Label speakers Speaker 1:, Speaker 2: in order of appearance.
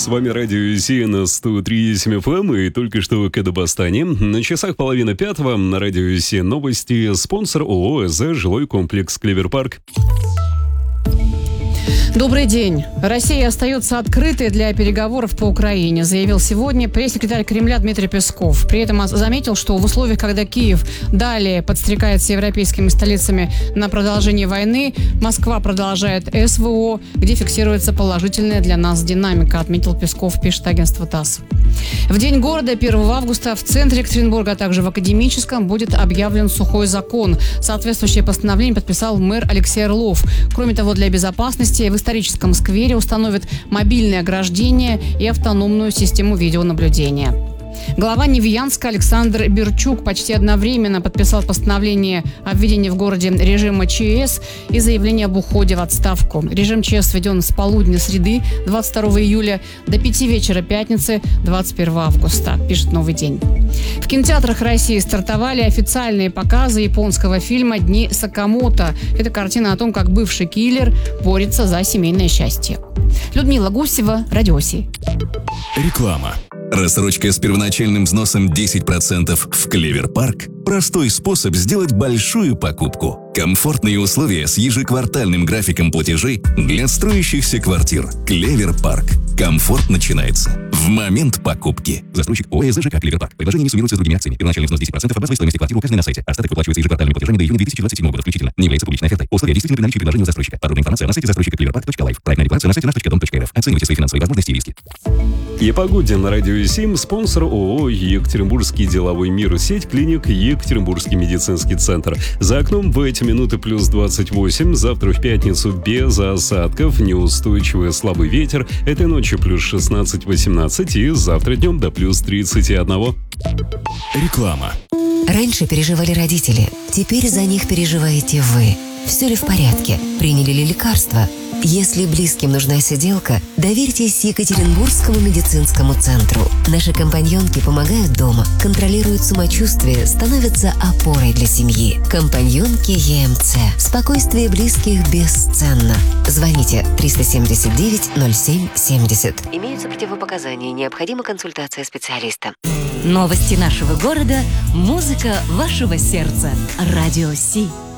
Speaker 1: С вами радио Си на 103.7 FM и только что Кадабастане. На часах 4:30 на радио Си новости. Спонсор ООО «ЭЗ» жилой комплекс «Клевер-парк».
Speaker 2: Добрый день. Россия остается открытой для переговоров по Украине, заявил сегодня пресс-секретарь Кремля Дмитрий Песков. При этом заметил, что в условиях, когда Киев далее подстрекается европейскими столицами на продолжение войны, Москва продолжает СВО, где фиксируется положительная для нас динамика, отметил Песков, пишет агентство ТАСС. В день города 1 августа в центре Екатеринбурга, а также в Академическом будет объявлен сухой закон. Соответствующее постановление подписал мэр Алексей Орлов. Кроме того, для безопасности в историческом сквере установят мобильное ограждение и автономную систему видеонаблюдения. Глава Невьянска Александр Берчук почти одновременно подписал постановление о введении в городе режима ЧС и заявление об уходе в отставку. Режим ЧС введен с полудня среды 22 июля до 5 вечера пятницы 21 августа, пишет «Новый день». В кинотеатрах России стартовали официальные показы японского фильма «Дни Сакамото». Это картина о том, как бывший киллер борется за семейное счастье. Людмила Гусева, Радио Си.
Speaker 3: Реклама. Рассрочка с первоначальным взносом 10% в Клевер-парк – простой способ сделать большую покупку. Комфортные условия с ежеквартальным графиком платежей для строящихся квартир. Клевер-парк. Комфорт начинается в момент покупки. Застройщик ООО «ЭЗ ЖК Клевер-парк». Предложение не суммируется с другими акциями. Первоначальный взнос 10% по базовой стоимости квартиры указанной на сайте. Остаток выплачивается ежеквартальными платежами до июня 2027 года включительно. Не является публичной офертой. Условия действительно при наличии предложения у застройщика. Подробная информация на сайте застройщика cleverpark.life. Проектная декларация на сайте nаш.дом.рф. Оценивайте свои финансовые возможности и риски.
Speaker 1: И погоде на радио 7 спонсор ООО «Екатеринбургский деловой мир», сеть клиник «Екатеринбургский медицинский центр». За окном в эти минуты плюс 28, завтра в пятницу без осадков, неустойчивый слабый ветер, этой ночью плюс 16-18 и завтра днем до плюс 31.
Speaker 3: Реклама.
Speaker 4: Раньше переживали родители, теперь за них переживаете вы. Все ли в порядке? Приняли ли лекарства? Если близким нужна сиделка, доверьтесь Екатеринбургскому медицинскому центру. Наши компаньонки помогают дома, контролируют самочувствие, становятся опорой для семьи. Компаньонки ЕМЦ. Спокойствие близких бесценно. Звоните 379 07 70. Имеются противопоказания, необходима консультация специалиста.
Speaker 5: Новости нашего города, музыка вашего сердца. Радио Си.